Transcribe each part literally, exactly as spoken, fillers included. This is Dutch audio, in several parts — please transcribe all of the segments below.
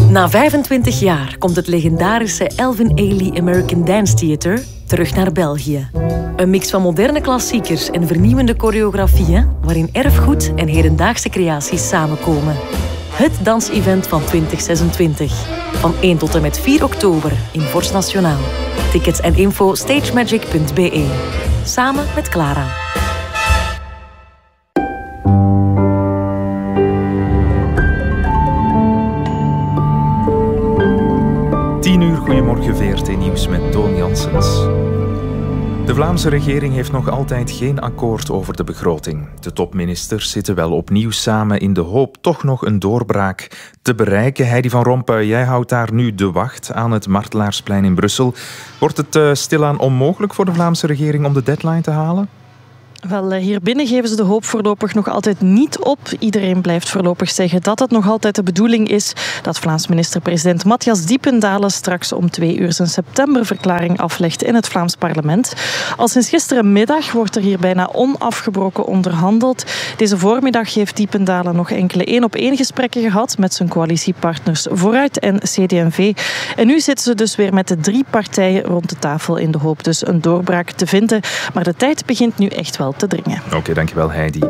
Na vijfentwintig jaar komt het legendarische Alvin Ailey American Dance Theatre terug naar België. Een mix van moderne klassiekers en vernieuwende choreografieën waarin erfgoed en hedendaagse creaties samenkomen. Het dansevent van twintig zesentwintig. Van één tot en met vier oktober in Vorst Nationaal. Tickets en info stagemagic punt b e. Samen met Clara. tien uur, goedemorgen V R T Nieuws met Toon Janssens. De Vlaamse regering heeft nog altijd geen akkoord over de begroting. De topministers zitten wel opnieuw samen in de hoop toch nog een doorbraak te bereiken. Heidi van Rompuy, jij houdt daar nu de wacht aan het Martelaarsplein in Brussel. Wordt het uh, stilaan onmogelijk voor de Vlaamse regering om de deadline te halen? Wel, hier binnen geven ze de hoop voorlopig nog altijd niet op. Iedereen blijft voorlopig zeggen dat het nog altijd de bedoeling is dat Vlaams minister-president Matthias Diependalen straks om twee uur zijn septemberverklaring aflegt in het Vlaams parlement. Al sinds gisterenmiddag wordt er hier bijna onafgebroken onderhandeld. Deze voormiddag heeft Diependalen nog enkele één-op-één gesprekken gehad met zijn coalitiepartners Vooruit en C D en V. En nu zitten ze dus weer met de drie partijen rond de tafel in de hoop dus een doorbraak te vinden. Maar de tijd begint nu echt wel te dringen. Oké, okay, dankjewel Heidi.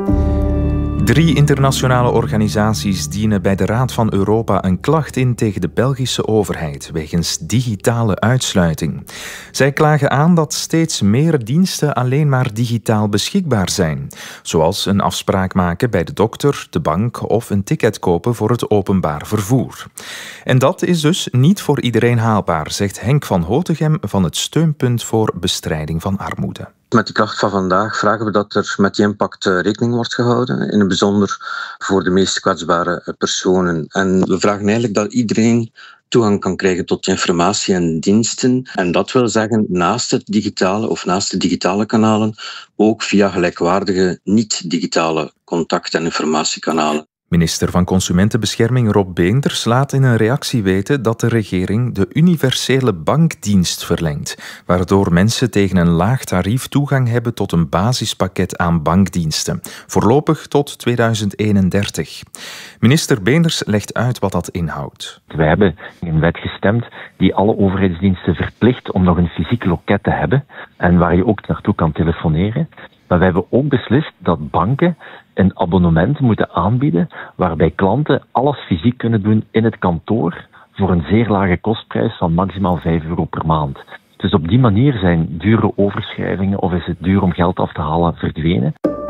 Drie internationale organisaties dienen bij de Raad van Europa een klacht in tegen de Belgische overheid wegens digitale uitsluiting. Zij klagen aan dat steeds meer diensten alleen maar digitaal beschikbaar zijn, zoals een afspraak maken bij de dokter, de bank of een ticket kopen voor het openbaar vervoer. En dat is dus niet voor iedereen haalbaar, zegt Henk van Hotegem van het Steunpunt voor Bestrijding van Armoede. Met de klacht van vandaag vragen we dat er met die impact rekening wordt gehouden, in het bijzonder voor de meest kwetsbare personen. En we vragen eigenlijk dat iedereen toegang kan krijgen tot informatie en diensten. En dat wil zeggen, naast het digitale of naast de digitale kanalen, ook via gelijkwaardige niet-digitale contact- en informatiekanalen. Minister van Consumentenbescherming Rob Beenders laat in een reactie weten dat de regering de universele bankdienst verlengt, waardoor mensen tegen een laag tarief toegang hebben tot een basispakket aan bankdiensten, voorlopig tot tweeduizend eenendertig. Minister Beenders legt uit wat dat inhoudt. Wij hebben een wet gestemd die alle overheidsdiensten verplicht om nog een fysiek loket te hebben en waar je ook naartoe kan telefoneren. Maar wij hebben ook beslist dat banken een abonnement moeten aanbieden waarbij klanten alles fysiek kunnen doen in het kantoor voor een zeer lage kostprijs van maximaal vijf euro per maand. Dus op die manier zijn dure overschrijvingen of is het duur om geld af te halen verdwenen.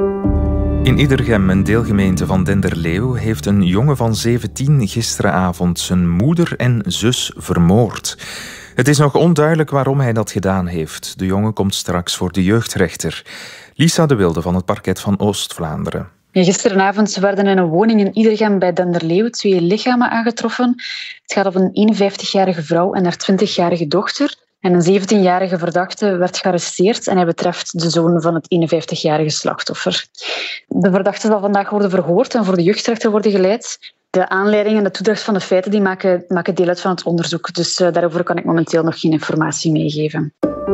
In Idergem, een deelgemeente van Denderleeuw, heeft een jongen van zeventien gisteravond zijn moeder en zus vermoord. Het is nog onduidelijk waarom hij dat gedaan heeft. De jongen komt straks voor de jeugdrechter. Lisa de Wilde van het parket van Oost-Vlaanderen. Ja, gisteravond werden in een woning in Idergem bij Denderleeuw twee lichamen aangetroffen. Het gaat om een eenenvijftigjarige vrouw en haar twintigjarige dochter. En een zeventienjarige verdachte werd gearresteerd en hij betreft de zoon van het eenenvijftigjarige slachtoffer. De verdachte zal vandaag worden verhoord en voor de jeugdrechter worden geleid. De aanleiding en de toedracht van de feiten die maken, maken deel uit van het onderzoek. Dus uh, daarover kan ik momenteel nog geen informatie meegeven.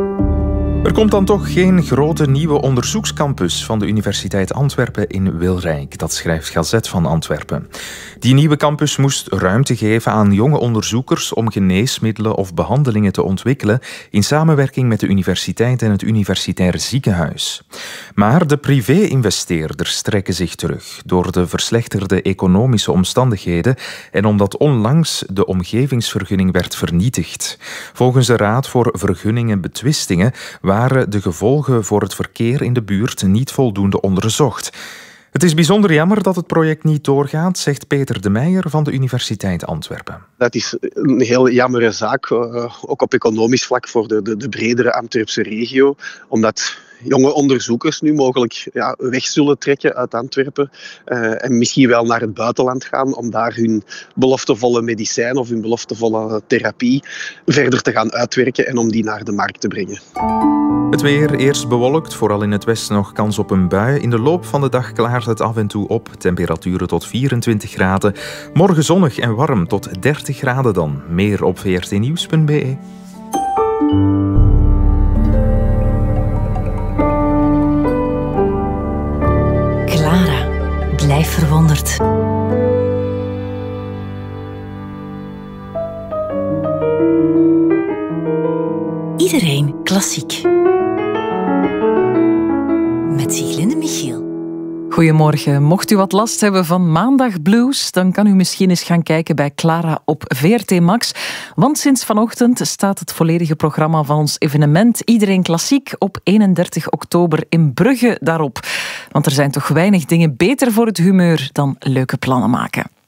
Er komt dan toch geen grote nieuwe onderzoekscampus van de Universiteit Antwerpen in Wilrijk. Dat schrijft Gazet van Antwerpen. Die nieuwe campus moest ruimte geven aan jonge onderzoekers om geneesmiddelen of behandelingen te ontwikkelen in samenwerking met de universiteit en het universitair ziekenhuis. Maar de privé-investeerders trekken zich terug door de verslechterde economische omstandigheden en omdat onlangs de omgevingsvergunning werd vernietigd. Volgens de Raad voor Vergunning en Betwistingen waren de gevolgen voor het verkeer in de buurt niet voldoende onderzocht. Het is bijzonder jammer dat het project niet doorgaat, zegt Peter de Meijer van de Universiteit Antwerpen. Dat is een heel jammere zaak, uh, ook op economisch vlak voor de, de, de bredere Antwerpse regio, omdat jonge onderzoekers nu mogelijk ja, weg zullen trekken uit Antwerpen uh, en misschien wel naar het buitenland gaan om daar hun beloftevolle medicijn of hun beloftevolle therapie verder te gaan uitwerken en om die naar de markt te brengen. Het weer, eerst bewolkt, vooral in het westen nog kans op een bui. In de loop van de dag klaart het af en toe op. Temperaturen tot vierentwintig graden. Morgen zonnig en warm tot dertig graden dan. Meer op v r t nieuws punt b e. Clara, blijf verwonderd. Iedereen Klassiek. Met Sieglinde Michiel. Goedemorgen. Mocht u wat last hebben van maandag blues, dan kan u misschien eens gaan kijken bij Clara op V R T Max. Want sinds vanochtend staat het volledige programma van ons evenement Iedereen Klassiek op eenendertig oktober in Brugge daarop. Want er zijn toch weinig dingen beter voor het humeur dan leuke plannen maken.